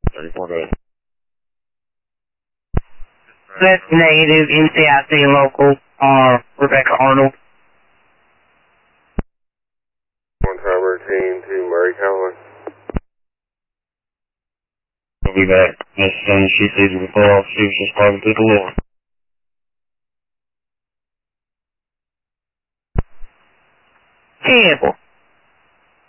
34 days. That's negative, NCIC local, Rebecca Arnold. One time routine to Murray County. We'll be back as soon as she sees the pull off. She was just talking to the Lord. Campbell.